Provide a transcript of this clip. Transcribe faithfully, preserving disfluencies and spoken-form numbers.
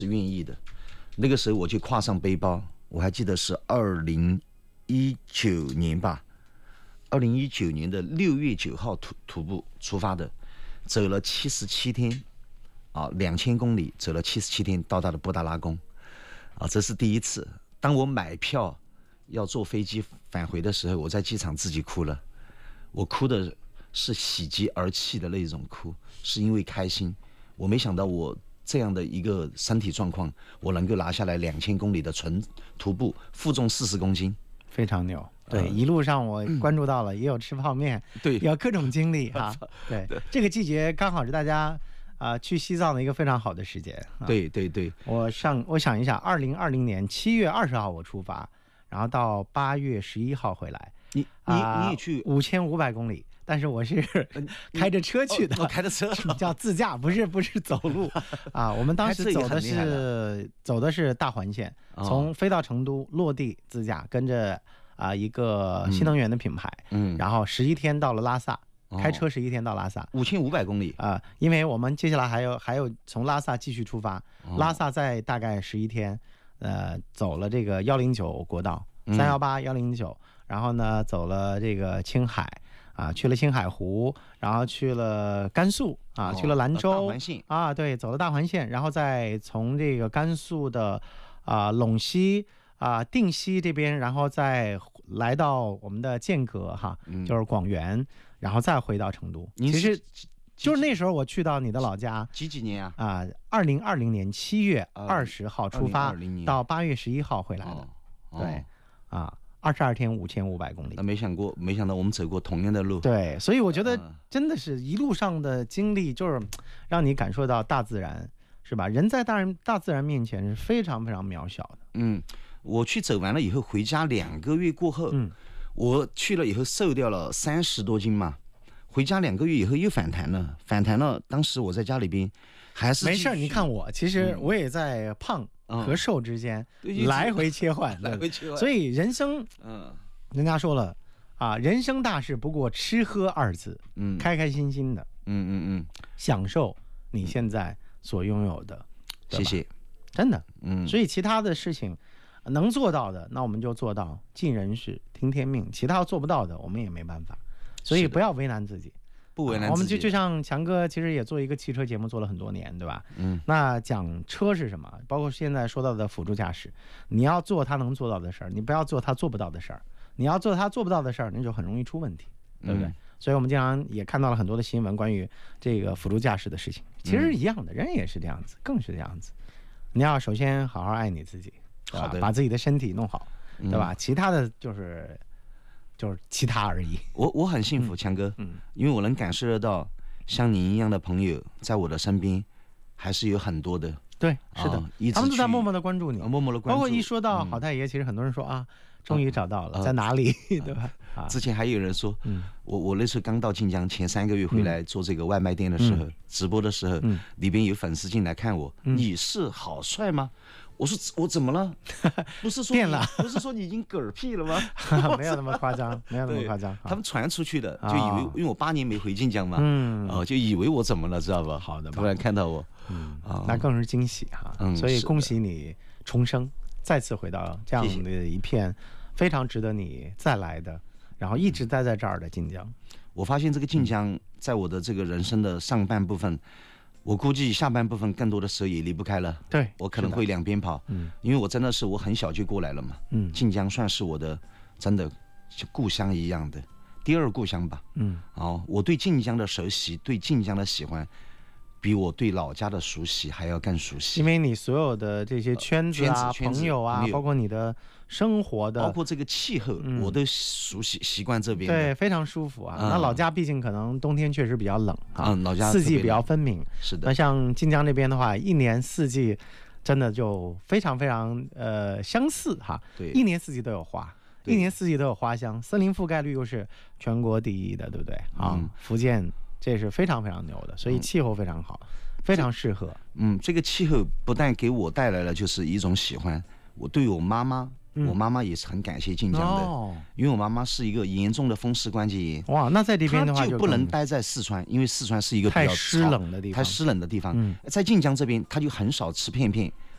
愿意的。那个时候我就挎上背包，我还记得是二零一九年吧，二零一九年的六月九号徒徒步出发的，走了七十七天，啊，两千公里，走了七十七天，到达了布达拉宫，啊，这是第一次。当我买票要坐飞机返回的时候，我在机场自己哭了，我哭的是喜极而泣的那种哭，是因为开心。我没想到我这样的一个身体状况，我能够拿下来两千公里的纯徒步，负重四十公斤， 非常牛。对，一路上我关注到了，也有吃泡面， 对， 有各种经历哈。对，这个季节刚好是大家啊、呃、去西藏的一个非常好的时间。啊、 对对对， 我上我想一想，二零二零年七月二十号我出发，然后到八月十一号回来。 你你、呃、你也去五千五百公里，但是我是开着车去的， 我、哦哦、开着车叫自驾，不是不是走路啊。我们当时走的是走的是大环线，哦、从飞到成都落地自驾，跟着啊一个新能源的品牌，嗯，然后十一天到了拉萨，嗯、开车十一天到拉萨， 五千五百公里啊。因为我们接下来还有还有从拉萨继续出发，哦、拉萨在大概十一天，呃，走了这个幺零九国道。三幺八幺零九，然后呢，走了这个青海啊，去了青海湖，然后去了甘肃啊，哦、去了兰州、 大环线啊，对，走了大环线，然后再从这个甘肃的啊陇西啊定西这边，然后再来到我们的剑阁哈，嗯、就是广元，然后再回到成都。其实就是那时候我去到你的老家， 几几年啊？ 啊，二零二零年七月二十号出发，到八月十一号回来的，哦、对。啊，二十二天五千五百公里， 没想过，没想到我们走过同样的路。 对，所以我觉得真的是一路上的经历，就是让你感受到大自然，是吧？人在大人大自然面前是非常非常渺小的。 嗯，我去走完了以后，回家两个月过后，嗯，我去了以后瘦掉了三十多斤嘛，回家两个月以后又反弹了，反弹了。当时我在家里边还是没事，你看我，其实我也在胖。嗯、和瘦之间来回切换， 来回切换， 所以人生，嗯，人家说了啊，人生大事不过吃喝二字，嗯，开开心心的， 嗯嗯嗯， 享受你现在所拥有的， 谢谢， 真的，嗯，所以其他的事情能做到的，那我们就做到，尽人事听天命，其他做不到的，我们也没办法，所以不要为难自己。 不为难自己、啊、 我们就就像强哥其实也做一个汽车节目做了很多年，对吧？嗯，那讲车是什么？包括现在说到的辅助驾驶，你要做他能做到的事儿，你不要做他做不到的事儿。你要做他做不到的事儿，那就很容易出问题，对不对？嗯、所以我们经常也看到了很多的新闻关于这个辅助驾驶的事情，其实一样的，人也是这样子，更是这样子。你要首先好好爱你自己， 好的， 把自己的身体弄好，对吧？嗯、其他的就是。就是其他而已。 我我很幸福，强、嗯、哥，嗯，因为我能感受得到，像您一样的朋友在我的身边，还是有很多的。 对，是的，哦、他们都在默默的关注你， 默默的关注。 包括一说到好太爷，嗯、其实很多人说啊，终于找到了，呃、在哪里，呃、对吧？啊， 之前还有人说，嗯，我我那时候刚到晋江，前三个月回来做这个外卖店的时候，嗯、直播的时候，嗯、里边有粉丝进来看我，嗯、你是好帅吗？我说我怎么了？不是说变了， 不是说你已经嗝屁了吗？ 没有那么夸张，没有那么夸张。 他们传出去的，就以为因为我八年没回晋江嘛，嗯，哦，就以为我怎么了，知道吧？ 好的吧， 突然看到我， 嗯，啊，那更是惊喜哈。嗯，所以恭喜你重生，再次回到这样的一片非常值得你再来的，然后一直待在这儿的晋江。 我发现这个晋江在我的这个人生的上半部分。我估计下半部分更多的时候也离不开了， 对， 我可能会两边跑，嗯，因为我真的是我很小就过来了嘛，嗯，晋江算是我的真的像故乡一样的第二故乡吧，嗯，哦，我对晋江的熟悉，对晋江的喜欢，比我对老家的熟悉还要更熟悉， 因为你所有的这些圈子啊、圈子朋友啊，包括你的生活的， 包括这个气候，嗯、我都熟悉习惯这边， 对，非常舒服啊。嗯、那老家毕竟可能冬天确实比较冷啊， 嗯，老家四季比较分明， 是的。 那像晋江这边的话，一年四季真的就非常非常呃相似哈， 对， 一年四季都有花。一年四季都有花香，森林覆盖率又是全国第一的，对不对啊？嗯、福建这是非常非常牛的，所以气候非常好，嗯、非常适合。 嗯，这个气候不但给我带来了就是一种喜欢，我对我妈妈，嗯、我妈妈也是很感谢晋江的，哦、因为我妈妈是一个严重的风湿关节炎。 哇，那在这边的话就不能待在四川，因为四川是一个比较太湿冷的地方， 太湿冷的地方。嗯、在晋江这边，她就很少吃片片。